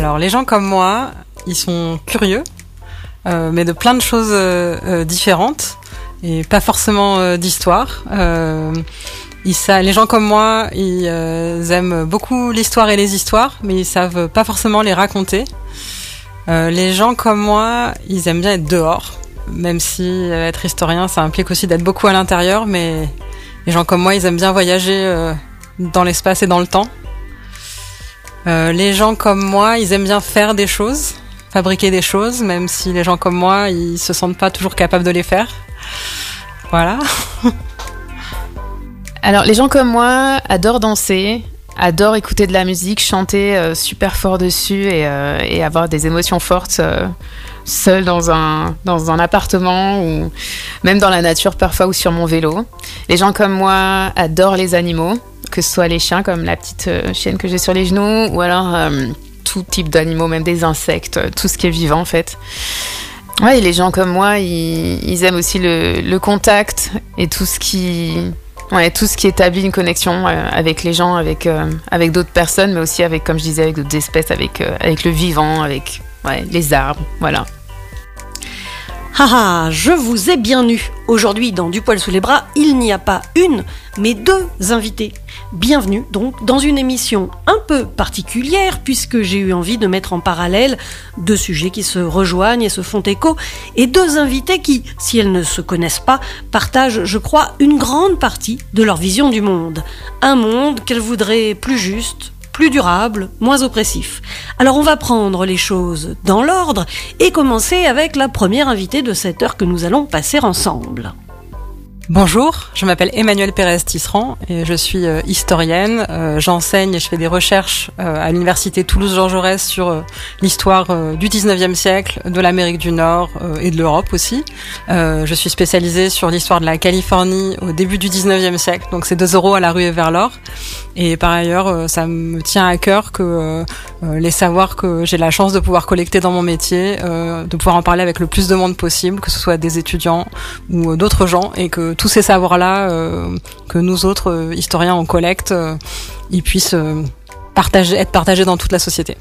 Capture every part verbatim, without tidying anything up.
Alors, les gens comme moi, ils sont curieux, euh, mais de plein de choses euh, différentes, et pas forcément euh, d'histoire. Euh, ils, ça, les gens comme moi, ils euh, aiment beaucoup l'histoire et les histoires, mais ils savent pas forcément les raconter. Euh, les gens comme moi, ils aiment bien être dehors, même si euh, être historien, ça implique aussi d'être beaucoup à l'intérieur, mais les gens comme moi, ils aiment bien voyager euh, dans l'espace et dans le temps. Euh, les gens comme moi, ils aiment bien faire des choses, fabriquer des choses, même si les gens comme moi, ils se sentent pas toujours capables de les faire. Voilà. Alors, les gens comme moi adorent danser, adorent écouter de la musique, chanter euh, super fort dessus et, euh, et avoir des émotions fortes euh, seul dans un, dans un appartement ou même dans la nature parfois ou sur mon vélo. Les gens comme moi adorent les animaux, que ce soit les chiens comme la petite euh, chienne que j'ai sur les genoux ou alors euh, tout type d'animaux, même des insectes, tout ce qui est vivant en fait. Ouais, et les gens comme moi, ils, ils aiment aussi le, le contact et tout ce qui... Ouais, tout ce qui établit une connexion euh, avec les gens, avec, euh, avec d'autres personnes, mais aussi avec, comme je disais, avec d'autres espèces, avec, euh, avec le vivant, avec ouais, les arbres, voilà. Haha, je vous ai bien eu. Aujourd'hui, dans Du poil sous les bras, il n'y a pas une, mais deux invités. Bienvenue donc dans une émission un peu particulière puisque j'ai eu envie de mettre en parallèle deux sujets qui se rejoignent et se font écho et deux invités qui, si elles ne se connaissent pas, partagent, je crois, une grande partie de leur vision du monde. Un monde qu'elles voudraient plus juste, plus durable, moins oppressif. Alors on va prendre les choses dans l'ordre et commencer avec la première invitée de cette heure que nous allons passer ensemble. Bonjour, je m'appelle Emmanuelle Pérez-Tisserand et je suis euh, historienne. Euh, j'enseigne et je fais des recherches euh, à l'université Toulouse-Jean Jaurès sur euh, l'histoire euh, du dix-neuvième siècle, de l'Amérique du Nord euh, et de l'Europe aussi. Euh, je suis spécialisée sur l'histoire de la Californie au début du dix-neuvième siècle, donc c'est de Zorro à la rue et vers l'or. Et par ailleurs, euh, ça me tient à cœur que euh, euh, les savoirs que j'ai la chance de pouvoir collecter dans mon métier, euh, de pouvoir en parler avec le plus de monde possible, que ce soit des étudiants ou euh, d'autres gens, et que tous ces savoirs-là euh, que nous autres euh, historiens on collecte, euh, ils puissent euh, partager, être partagés dans toute la société.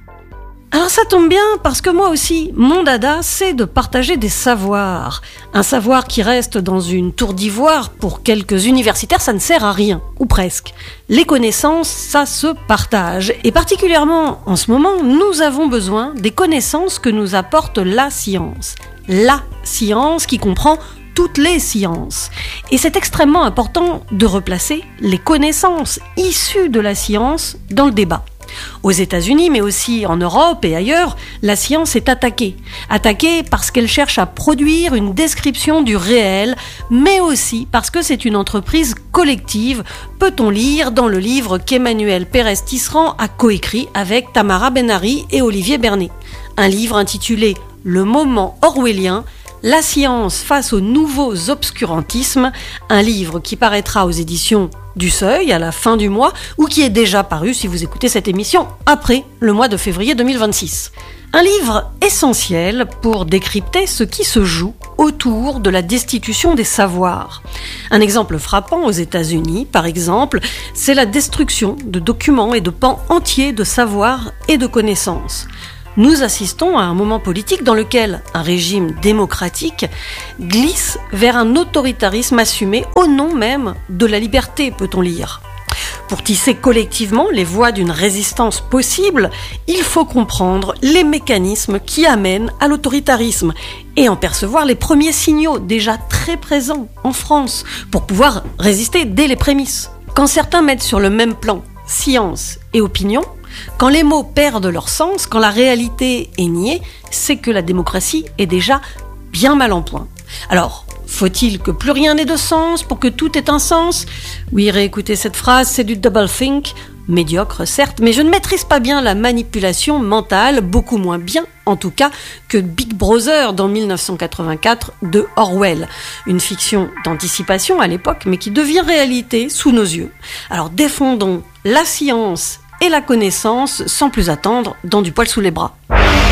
Alors ça tombe bien parce que moi aussi, mon dada, c'est de partager des savoirs. Un savoir qui reste dans une tour d'ivoire pour quelques universitaires, ça ne sert à rien, ou presque. Les connaissances, ça se partage. Et particulièrement en ce moment, nous avons besoin des connaissances que nous apporte la science. La science qui comprend toutes les sciences. Et c'est extrêmement important de replacer les connaissances issues de la science dans le débat. Aux États-Unis, mais aussi en Europe et ailleurs, la science est attaquée. Attaquée parce qu'elle cherche à produire une description du réel, mais aussi parce que c'est une entreprise collective, peut-on lire dans le livre qu'Emmanuelle Pérez-Tisserand a coécrit avec Tamara Benary et Olivier Bernet. Un livre intitulé « Le moment orwellien », la science face aux nouveaux obscurantismes, un livre qui paraîtra aux éditions du Seuil à la fin du mois ou qui est déjà paru si vous écoutez cette émission après le mois de février deux mille vingt-six. Un livre essentiel pour décrypter ce qui se joue autour de la destitution des savoirs. Un exemple frappant aux États-Unis, par exemple, c'est la destruction de documents et de pans entiers de savoirs et de connaissances. Nous assistons à un moment politique dans lequel un régime démocratique glisse vers un autoritarisme assumé au nom même de la liberté, peut-on lire. Pour tisser collectivement les voies d'une résistance possible, il faut comprendre les mécanismes qui amènent à l'autoritarisme et en percevoir les premiers signaux déjà très présents en France pour pouvoir résister dès les prémices. Quand certains mettent sur le même plan science et opinion, quand les mots perdent leur sens, quand la réalité est niée, c'est que la démocratie est déjà bien mal en point. Alors, faut-il que plus rien n'ait de sens pour que tout ait un sens ? Oui, réécoutez cette phrase, c'est du doublethink, médiocre certes, mais je ne maîtrise pas bien la manipulation mentale, beaucoup moins bien en tout cas que Big Brother dans mille neuf cent quatre-vingt-quatre de Orwell. Une fiction d'anticipation à l'époque, mais qui devient réalité sous nos yeux. Alors défendons la science et la connaissance sans plus attendre dans Du poil sous les bras.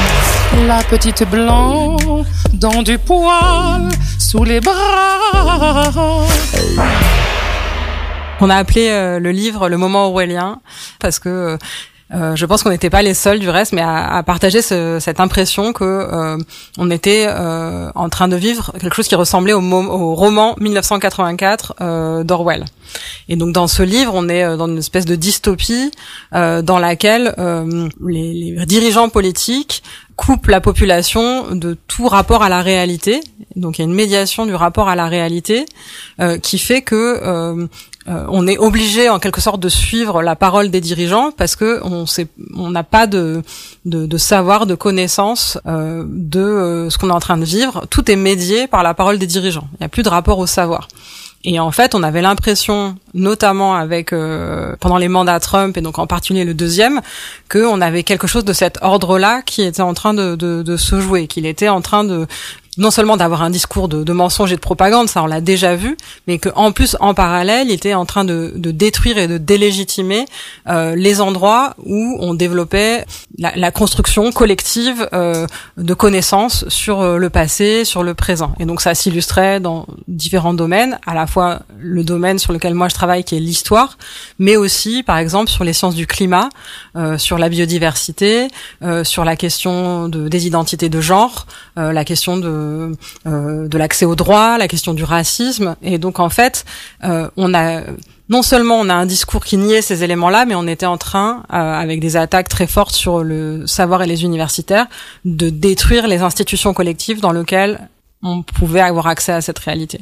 La petite blanc dans du poil sous les bras. On a appelé euh, le livre Le moment orwellien parce que euh, Euh, je pense qu'on n'était pas les seuls du reste, mais à, à partager ce, cette impression que euh, on était euh, en train de vivre quelque chose qui ressemblait au, mo- au roman mille neuf cent quatre-vingt-quatre euh, d'Orwell. Et donc dans ce livre, on est dans une espèce de dystopie euh, dans laquelle euh, les, les dirigeants politiques coupent la population de tout rapport à la réalité. Donc il y a une médiation du rapport à la réalité euh, qui fait que euh, euh, on est obligé en quelque sorte de suivre la parole des dirigeants parce que on sait, on n'a pas de, de de savoir, de connaissance euh, de euh, ce qu'on est en train de vivre. Tout est médié par la parole des dirigeants. Il n'y a plus de rapport au savoir. Et en fait, on avait l'impression, notamment avec euh, pendant les mandats Trump et donc en particulier le deuxième, que on avait quelque chose de cet ordre-là qui était en train de, de, de se jouer, qu'il était en train de non seulement d'avoir un discours de, de mensonge et de propagande, ça on l'a déjà vu, mais que en plus en parallèle, il était en train de, de détruire et de délégitimer euh, les endroits où on développait la, la construction collective euh, de connaissances sur euh, le passé, sur le présent. Et donc ça s'illustrait dans différents domaines, à la fois le domaine sur lequel moi je travaille qui est l'histoire, mais aussi par exemple sur les sciences du climat, euh, sur la biodiversité, euh, sur la question de, des identités de genre, euh, la question de Euh, de l'accès aux droits, la question du racisme. Et donc en fait, euh, on a non seulement on a un discours qui niait ces éléments-là, mais on était en train, euh, avec des attaques très fortes sur le savoir et les universitaires, de détruire les institutions collectives dans lesquelles on pouvait avoir accès à cette réalité.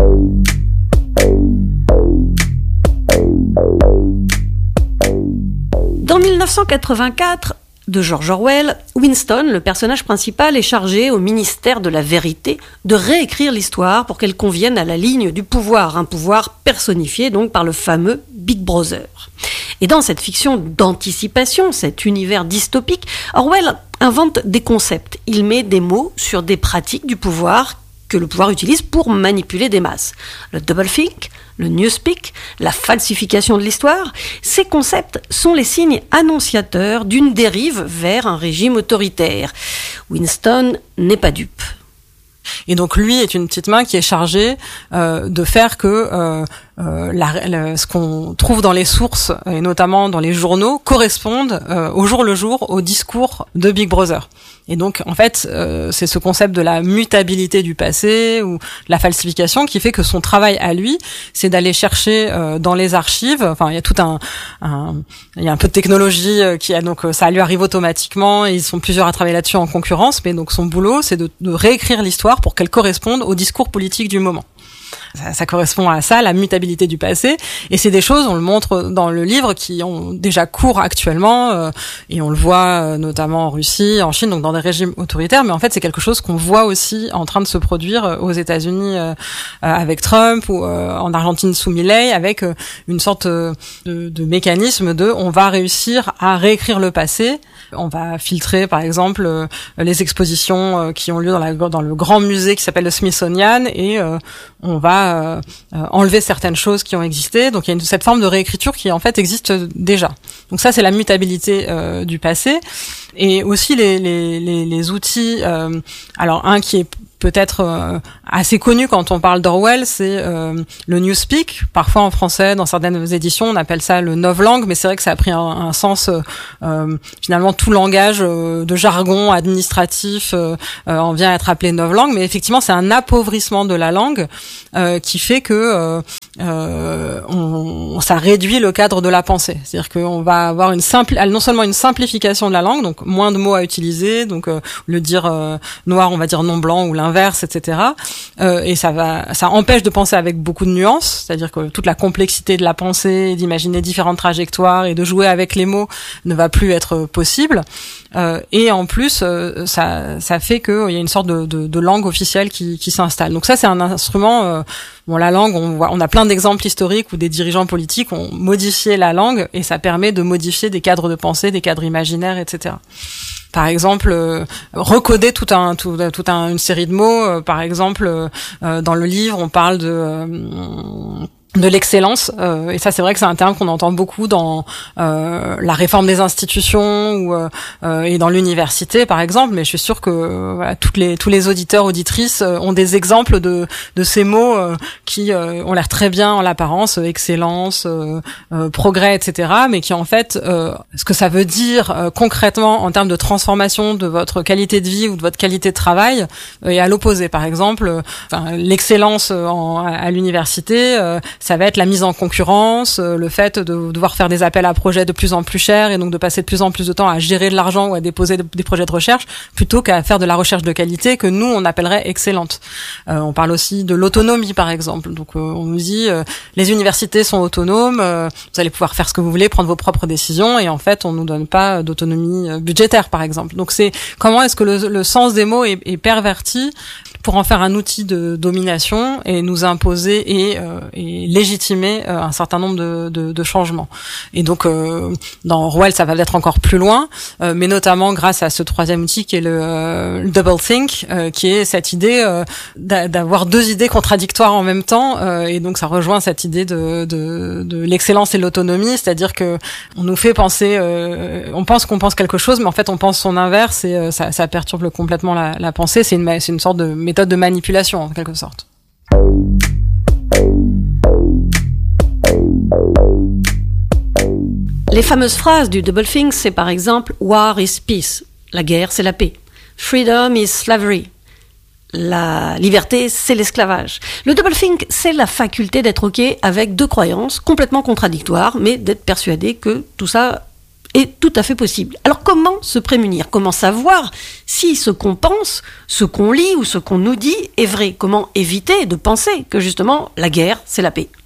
Dans mille neuf cent quatre-vingt-quatre, de George Orwell, Winston, le personnage principal, est chargé au ministère de la Vérité de réécrire l'histoire pour qu'elle convienne à la ligne du pouvoir, un pouvoir personnifié donc par le fameux Big Brother. Et dans cette fiction d'anticipation, cet univers dystopique, Orwell invente des concepts. Il met des mots sur des pratiques du pouvoir que le pouvoir utilise pour manipuler des masses. Le doublethink, le newspeak, la falsification de l'histoire, ces concepts sont les signes annonciateurs d'une dérive vers un régime autoritaire. Winston n'est pas dupe. Et donc lui est une petite main qui est chargée euh, de faire que euh, euh, la, la, ce qu'on trouve dans les sources et notamment dans les journaux corresponde euh, au jour le jour au discours de Big Brother. Et donc en fait euh, c'est ce concept de la mutabilité du passé ou la falsification qui fait que son travail à lui c'est d'aller chercher euh, dans les archives. Enfin il y a tout un, un il y a un peu de technologie euh, qui a donc euh, ça lui arrive automatiquement et ils sont plusieurs à travailler là-dessus en concurrence. Mais donc son boulot c'est de, de réécrire l'histoire pour qu'elle corresponde au discours politique du moment. Ça, ça correspond à ça, la mutabilité du passé. Et c'est des choses, on le montre dans le livre, qui ont déjà cours actuellement, euh, et on le voit euh, notamment en Russie, en Chine, donc dans des régimes autoritaires. Mais en fait, c'est quelque chose qu'on voit aussi en train de se produire euh, aux États-Unis euh, euh, avec Trump ou euh, en Argentine sous Milei, avec euh, une sorte euh, de, de mécanisme de on va réussir à réécrire le passé. On va filtrer, par exemple, euh, les expositions euh, qui ont lieu dans, la, dans le grand musée qui s'appelle le Smithsonian, et euh, on va euh, euh, enlever certaines choses qui ont existé. Donc il y a une, cette forme de réécriture qui en fait existe déjà. Donc ça c'est la mutabilité euh, du passé. Et aussi les, les, les, les outils. Euh, alors un qui est peut-être euh, assez connu quand on parle d'Orwell, c'est euh, le newspeak. Parfois en français, dans certaines éditions, on appelle ça le novlangue, mais c'est vrai que ça a pris un, un sens euh, finalement tout langage euh, de jargon administratif euh, euh, en vient à être appelé novlangue, mais effectivement c'est un appauvrissement de la langue euh, qui fait que euh, euh, on, ça réduit le cadre de la pensée. C'est-à-dire qu'on va avoir une simple, non seulement une simplification de la langue, donc moins de mots à utiliser, donc euh, le dire euh, noir, on va dire non blanc ou l'inverse, et cetera. Euh, et ça va, ça empêche de penser avec beaucoup de nuances, c'est-à-dire que toute la complexité de la pensée, d'imaginer différentes trajectoires et de jouer avec les mots ne va plus être possible. Euh, et en plus, euh, ça, ça fait qu'il y a une sorte de, de, de langue officielle qui, qui s'installe. Donc ça, c'est un instrument. Euh, bon, la langue, on voit, on a plein d'exemples historiques où des dirigeants politiques ont modifié la langue et ça permet de modifier des cadres de pensée, des cadres imaginaires, et cetera. Par exemple, euh, recoder tout un, tout, tout un, une série de mots. Euh, par exemple, euh, dans le livre, on parle de euh, de l'excellence, euh, et ça c'est vrai que c'est un terme qu'on entend beaucoup dans euh, la réforme des institutions ou euh, et dans l'université par exemple, mais je suis sûre que euh, voilà, toutes les tous les auditeurs auditrices euh, ont des exemples de de ces mots euh, qui euh, ont l'air très bien en l'apparence, euh, excellence, euh, euh, progrès, et cetera, mais qui en fait euh, ce que ça veut dire euh, concrètement en termes de transformation de votre qualité de vie ou de votre qualité de travail euh, est à l'opposé. Par exemple, euh, enfin, l'excellence en, à, à l'université, euh, ça va être la mise en concurrence, euh, le fait de devoir faire des appels à projets de plus en plus chers et donc de passer de plus en plus de temps à gérer de l'argent ou à déposer des projets de recherche plutôt qu'à faire de la recherche de qualité que nous on appellerait excellente. Euh, on parle aussi de l'autonomie par exemple. Donc euh, on nous dit euh, les universités sont autonomes, euh, vous allez pouvoir faire ce que vous voulez, prendre vos propres décisions, et en fait on nous donne pas d'autonomie euh, budgétaire par exemple. Donc c'est comment est-ce que le, le sens des mots est, est perverti pour en faire un outil de domination et nous imposer et, euh, et légitimer euh, un certain nombre de, de, de changements. Et donc, euh, dans Orwell, ça va être encore plus loin, euh, mais notamment grâce à ce troisième outil qui est le, euh, le doublethink, euh, qui est cette idée euh, d'avoir deux idées contradictoires en même temps. Euh, et donc, ça rejoint cette idée de, de, de l'excellence et l'autonomie, c'est-à-dire que on nous fait penser, euh, on pense qu'on pense quelque chose, mais en fait, on pense son inverse et euh, ça, ça perturbe complètement la, la pensée. C'est une, c'est une sorte de méthode de manipulation en quelque sorte. Les fameuses phrases du doublethink, c'est par exemple « War is peace », la guerre c'est la paix. « Freedom is slavery », la liberté c'est l'esclavage. Le doublethink, c'est la faculté d'être ok avec deux croyances complètement contradictoires, mais d'être persuadé que tout ça est tout à fait possible. Alors comment se prémunir? Comment savoir si ce qu'on pense, ce qu'on lit ou ce qu'on nous dit est vrai? Comment éviter de penser que justement la guerre c'est la paix?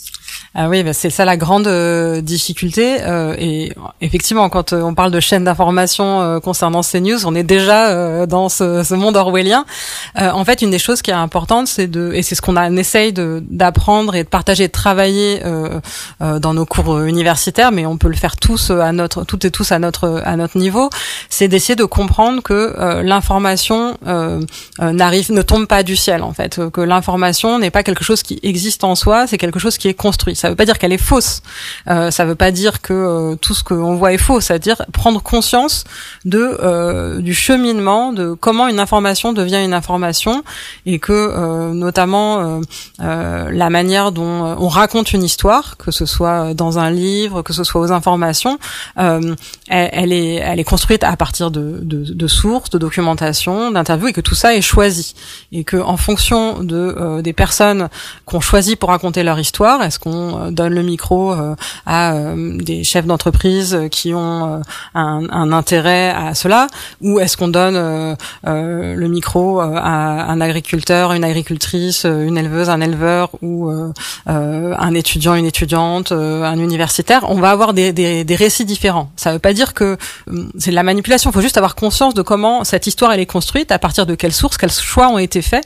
Ah oui, bah c'est ça la grande euh, difficulté. Euh, et effectivement, quand euh, on parle de chaîne d'information euh, concernant CNews, on est déjà euh, dans ce, ce monde orwellien. Euh, en fait, une des choses qui est importante, c'est de, et c'est ce qu'on a, on essaye de d'apprendre et de partager, de travailler euh, euh, dans nos cours universitaires, mais on peut le faire tous à notre, toutes et tous à notre à notre niveau. C'est d'essayer de comprendre que euh, l'information euh, euh, n'arrive, ne tombe pas du ciel. En fait, que l'information n'est pas quelque chose qui existe en soi, c'est quelque chose qui est construit. Ça veut pas dire qu'elle est fausse. Euh, ça veut pas dire que euh, tout ce qu'on voit est faux. C'est-à-dire prendre conscience de euh, du cheminement, de comment une information devient une information, et que euh, notamment euh, euh, la manière dont on raconte une histoire, que ce soit dans un livre, que ce soit aux informations, euh, elle, elle est elle est construite à partir de, de, de sources, de documentation, d'interviews, et que tout ça est choisi, et que en fonction de euh, des personnes qu'on choisit pour raconter leur histoire, est-ce qu'on donne le micro euh, à euh, des chefs d'entreprise qui ont euh, un, un intérêt à cela, ou est-ce qu'on donne euh, euh, le micro euh, à un agriculteur, une agricultrice, une éleveuse, un éleveur, ou euh, euh, un étudiant, une étudiante, euh, un universitaire? On va avoir des, des, des récits différents. Ça veut pas dire que euh, c'est de la manipulation. Il faut juste avoir conscience de comment cette histoire elle est construite, à partir de quelles sources, quels choix ont été faits,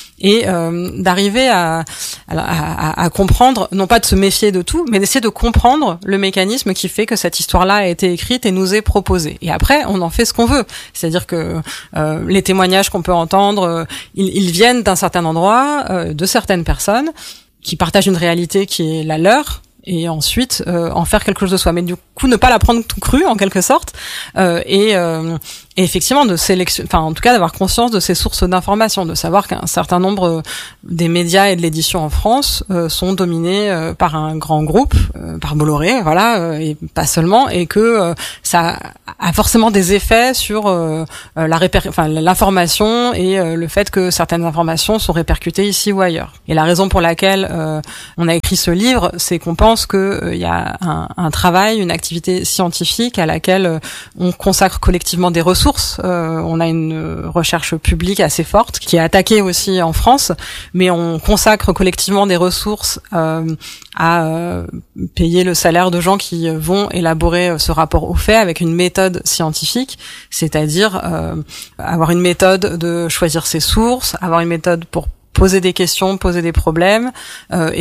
et euh, d'arriver à, à, à, à comprendre, non pas de se méfier de tout, mais d'essayer de comprendre le mécanisme qui fait que cette histoire-là a été écrite et nous est proposée. Et après, on en fait ce qu'on veut. C'est-à-dire que euh, les témoignages qu'on peut entendre, euh, ils, ils viennent d'un certain endroit, euh, de certaines personnes qui partagent une réalité qui est la leur, et ensuite euh, en faire quelque chose de soi. Mais du coup, ne pas la prendre tout cru, en quelque sorte, euh, et, euh, et effectivement de sélection, enfin en tout cas d'avoir conscience de ces sources d'information, de savoir qu'un certain nombre des médias et de l'édition en France euh, sont dominés euh, par un grand groupe, euh, par Bolloré, voilà, euh, et pas seulement, et que euh, ça a forcément des effets sur euh, la réper- enfin l'information et euh, le fait que certaines informations sont répercutées ici ou ailleurs. Et la raison pour laquelle euh, on a écrit ce livre, c'est qu'on pense que euh, y a un, un travail, une activité scientifique à laquelle euh, on consacre collectivement des ressources. Euh, on a une recherche publique assez forte qui est attaquée aussi en France, mais on consacre collectivement des ressources euh, à euh, payer le salaire de gens qui vont élaborer ce rapport aux faits avec une méthode scientifique, c'est-à-dire euh, avoir une méthode de choisir ses sources, avoir une méthode pour poser des questions, poser des problèmes, euh, et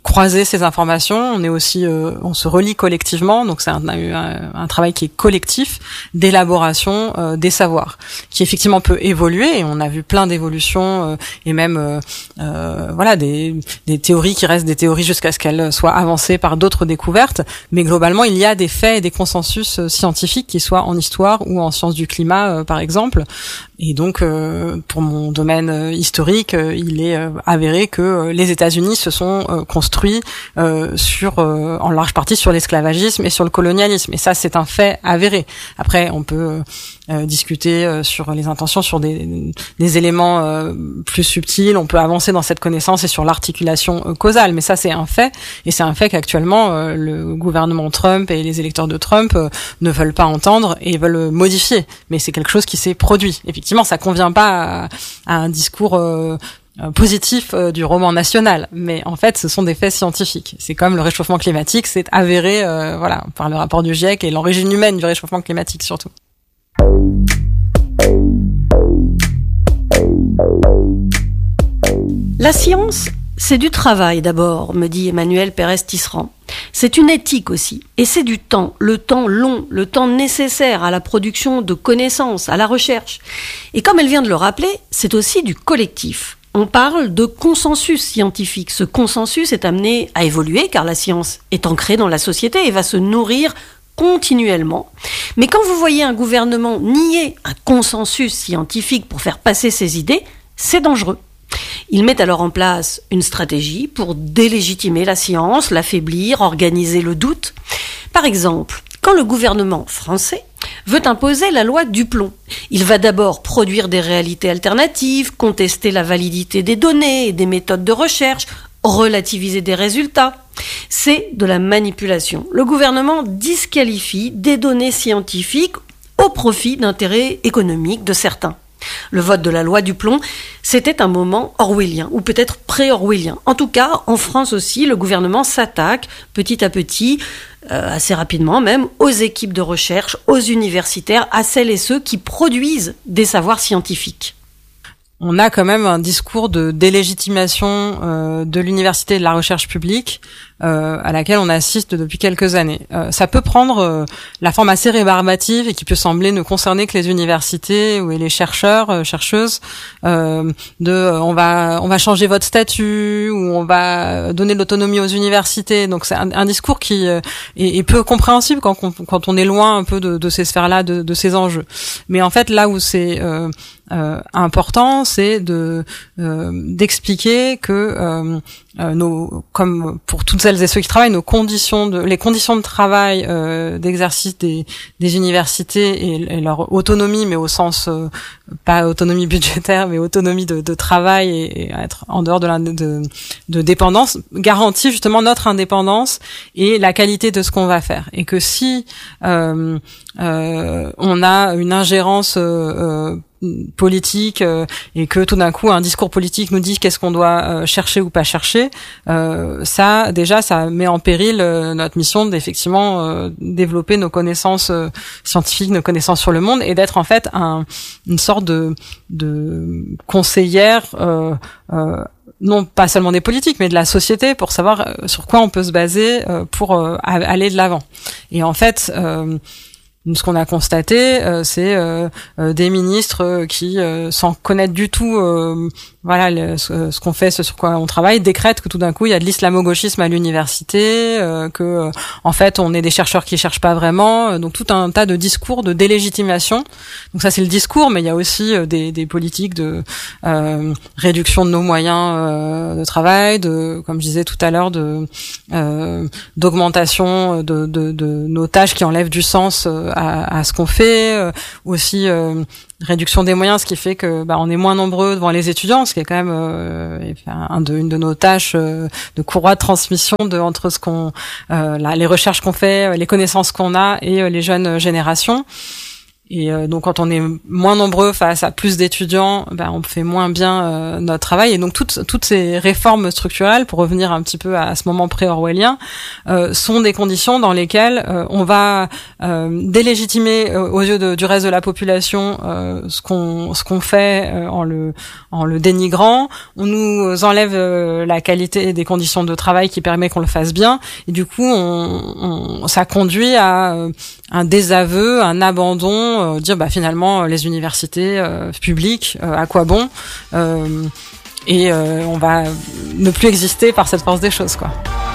croiser ces informations. On est aussi, euh, on se relie collectivement, donc c'est un, un, un travail qui est collectif d'élaboration euh, des savoirs, qui effectivement peut évoluer. Et on a vu plein d'évolutions euh, et même euh, euh, voilà des, des théories qui restent des théories jusqu'à ce qu'elles soient avancées par d'autres découvertes. Mais globalement, il y a des faits et des consensus euh, scientifiques, qui soient en histoire ou en sciences du climat, euh, par exemple. Et donc, euh, pour mon domaine euh, historique, euh, il est euh, avéré que euh, les États-Unis se sont euh, construits euh, sur, euh, en large partie, sur l'esclavagisme et sur le colonialisme. Et ça, c'est un fait avéré. Après, on peut euh, discuter euh, sur les intentions, sur des, des éléments euh, plus subtils. On peut avancer dans cette connaissance et sur l'articulation euh, causale. Mais ça, c'est un fait. Et c'est un fait qu'actuellement, euh, le gouvernement Trump et les électeurs de Trump euh, ne veulent pas entendre et veulent modifier. Mais c'est quelque chose qui s'est produit. Effectivement, ça convient pas à, à un discours euh, positif euh, du roman national, mais en fait, ce sont des faits scientifiques. C'est comme le réchauffement climatique, c'est avéré, euh, voilà, par le rapport du GIEC et l'origine humaine du réchauffement climatique surtout. La science, c'est du travail d'abord, me dit Emmanuelle Pérez-Tisserand. C'est une éthique aussi, et c'est du temps, le temps long, le temps nécessaire à la production de connaissances, à la recherche. Et comme elle vient de le rappeler, c'est aussi du collectif. On parle de consensus scientifique. Ce consensus est amené à évoluer, car la science est ancrée dans la société et va se nourrir continuellement. Mais quand vous voyez un gouvernement nier un consensus scientifique pour faire passer ses idées, c'est dangereux. Il met alors en place une stratégie pour délégitimer la science, l'affaiblir, organiser le doute. Par exemple, quand le gouvernement français veut imposer la loi Duplon, il va d'abord produire des réalités alternatives, contester la validité des données et des méthodes de recherche, relativiser des résultats. C'est de la manipulation. Le gouvernement disqualifie des données scientifiques au profit d'intérêts économiques de certains. Le vote de la loi Duplon, c'était un moment orwellien, ou peut-être pré-orwellien. En tout cas, en France aussi, le gouvernement s'attaque petit à petit, euh, assez rapidement même, aux équipes de recherche, aux universitaires, à celles et ceux qui produisent des savoirs scientifiques. On a quand même un discours de délégitimation euh, de l'université et de la recherche publique euh, à laquelle on assiste depuis quelques années. Euh, ça peut prendre euh, la forme assez rébarbative et qui peut sembler ne concerner que les universités ou les chercheurs, euh, chercheuses, euh, de euh, on va on va changer votre statut ou on va donner de l'autonomie aux universités. Donc c'est un, un discours qui euh, est, est peu compréhensible quand on, quand on est loin un peu de, de ces sphères-là, de, de ces enjeux. Mais en fait, là où c'est euh, Euh, important, c'est de euh, d'expliquer que euh, euh, nos, comme pour toutes celles et ceux qui travaillent, nos conditions de, les conditions de travail, euh, d'exercice des, des universités et, et leur autonomie, mais au sens euh, pas autonomie budgétaire, mais autonomie de, de travail et, et être en dehors de, la, de, de dépendance, garantit justement notre indépendance et la qualité de ce qu'on va faire. Et que si euh, euh, on a une ingérence euh, politique euh, et que tout d'un coup un discours politique nous dit qu'est-ce qu'on doit euh, chercher ou pas chercher, euh, ça déjà ça met en péril euh, notre mission d'effectivement euh, développer nos connaissances euh, scientifiques, nos connaissances sur le monde et d'être en fait un, une sorte de, de conseillère euh, euh, non pas seulement des politiques mais de la société pour savoir euh, sur quoi on peut se baser euh, pour euh, aller de l'avant. Et en fait euh, ce qu'on a constaté, euh, c'est euh, euh, des ministres euh, qui, euh, sans connaître du tout, euh, voilà, le, ce, ce qu'on fait, ce sur quoi on travaille, décrètent que tout d'un coup il y a de l'islamo-gauchisme à l'université, euh, que euh, en fait on est des chercheurs qui cherchent pas vraiment, euh, donc tout un tas de discours de délégitimation. Donc ça c'est le discours, mais il y a aussi euh, des, des politiques de euh, réduction de nos moyens euh, de travail, de, comme je disais tout à l'heure, de euh, d'augmentation de, de, de nos tâches qui enlèvent du sens. Euh, À, à ce qu'on fait, euh, aussi euh, réduction des moyens, ce qui fait que bah, on est moins nombreux devant les étudiants, ce qui est quand même euh, un de, une de nos tâches euh, de courroie de transmission de entre ce qu'on, euh, la, les recherches qu'on fait, les connaissances qu'on a et euh, les jeunes générations. Et euh, donc quand on est moins nombreux face à plus d'étudiants, ben on fait moins bien euh, notre travail. Et donc toutes toutes ces réformes structurelles, pour revenir un petit peu à, à ce moment pré-orwellien, euh, sont des conditions dans lesquelles euh, on va euh, délégitimer euh, aux yeux de, du reste de la population euh, ce qu'on ce qu'on fait euh, en le en le dénigrant. On nous enlève euh, la qualité des conditions de travail qui permet qu'on le fasse bien. Et du coup, on, on ça conduit à euh, un désaveu, un abandon. Euh, dire bah finalement les universités euh, publiques euh, à quoi bon euh, et euh, on va ne plus exister par cette force des choses quoi.